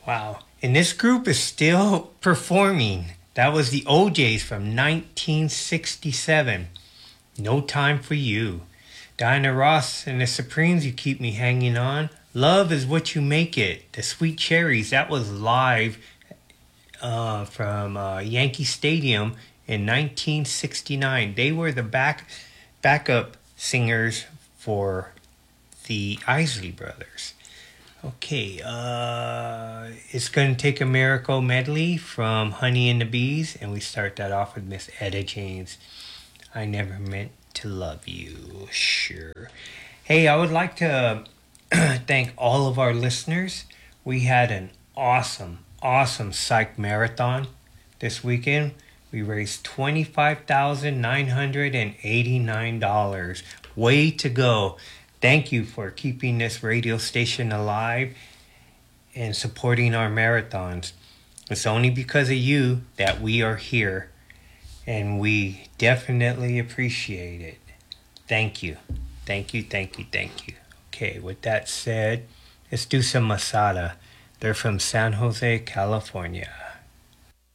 Wow. And this group is still performing. That was the OJs from 1967. No Time for You. Diana Ross and the Supremes, You Keep Me Hanging On. Love Is What You Make It. The Sweet Cherries, that was live from Yankee Stadium in 1969. They were the backup singers for the Isley Brothers. Okay, it's going to take a miracle medley from Honey and the Bees, and we start that off with Miss Etta James. I never meant to love you. Sure. Hey, I would like to thank all of our listeners. We had an awesome psych marathon this weekend. We raised $25,989. Way to go. Thank you for keeping this radio station alive and supporting our marathons. It's only because of you that we are here, and we definitely appreciate it. Thank you. Thank you. Okay, with that said, let's do some Masada. They're from San Jose, California.